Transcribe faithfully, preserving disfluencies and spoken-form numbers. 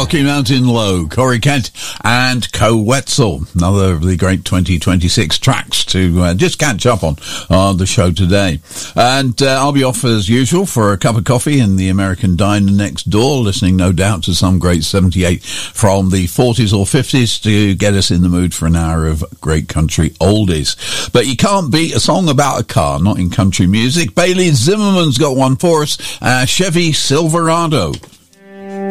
Rocky Mountain Low, Corey Kent and Co Wetzel. Another of the great twenty twenty-six tracks to uh, just catch up on on the show today. And uh, I'll be off as usual for a cup of coffee in the American diner next door, listening no doubt to some great seventy-eight from the forties or fifties to get us in the mood for an hour of great country oldies. But you can't beat a song about a car, not in country music. Bailey Zimmerman's got one for us, uh, Chevy Silverado.